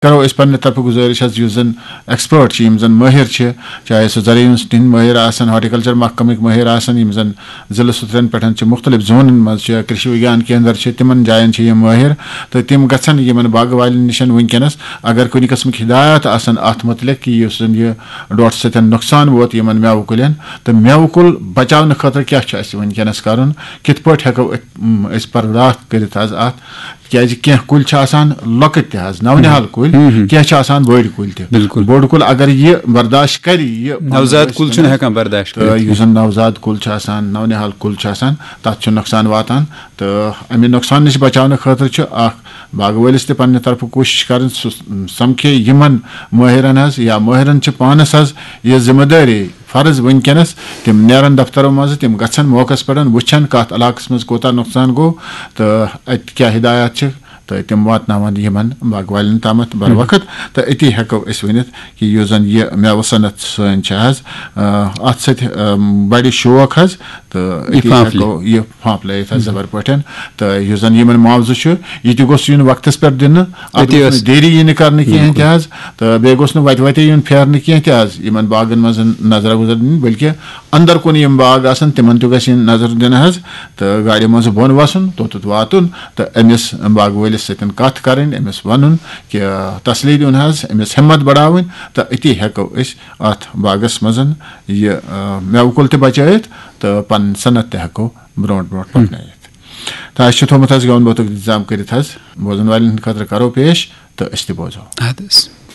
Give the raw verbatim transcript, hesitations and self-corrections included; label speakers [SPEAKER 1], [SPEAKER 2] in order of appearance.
[SPEAKER 1] करो इस पन्ने तरफ गुजारिश हज युस जन एक्सपर्ट छ यम जन माहिर छ चाहे सो जरियन दिन माहिर आसन हॉर्टिकल्चर महकमिक माहिर आसन यम जन जिला सुत्रन पठन छ मुख्तलिफ जोनन मज छ कृषि विज्ञान केंद्र छ तिमन जायन छ यम माहिर तो तिम गछन यमन बाग वालिन निशन वंकनस अगर कुछ किस्म की हिदायत आसन अत मुतलिक कि युस जन ये डॉट सतन नुकसान वोत यमन मेव कुलन तो मेव कुल बचावन खतर क्या छ अस वंकनस करन कित पट हको इस पर्दाश्त करित आज अत क्या कह कुल लकट नवनिहाल कुल क्या बड़ कुल बोड़ कुल अगर यह बर्दाश्त कर
[SPEAKER 2] नवजाद कुल बर्दाश्त
[SPEAKER 1] नवजाद कुल नवनिहाल कुल तथ नुकसान वातान तो अमे नुकसान नश बचाने खतर बाग वलिस ते पन्ने तरफ कोशिश कर समखे यमन माहिरन हज या माहिरन पानस हज यह जिम्मेदारी फर्ज वनकनस तम नेरन दफ्तरों मज तम गन मौकस पे वुचन कत इलाकस मज कोता नुकसान गो तो अत क्या हिदायत तो तम वातनावन यमन बाग वालन ताम बर वक्त तो अति हेको वन कि यह जन यह मेव सनत सन अत सत बड़ शौक हज तो यह फांपल जबर पे तो यह जन यमन मुआवजह यह गोस यून वक्तस पे दिन देरी यह कर कहें तज तो बे गोस वत वत यून फेरन कहें तज बागन मज नजर गुजर दिन बल्कि अंदर कुन यम बाग आसन तिमन तो गस नजर दिन हज तो गाड़ी मज बोन वसन तोत वातुन तो अमिस बाग वलिस सतन कथ करें अमिस वन कि तसली दिन हज अमिस हिम्मत बढ़ावन तो अति हेको अत बागस मजन यह मेव कुल त बचायत तो पन सनत त हेको ब्रोट ब्रोट पकनायत तो अस थोमुत हज गवन बोतुक इंतजाम करित हज बोजन वालन खतर करो पेश तो अस त बोजो।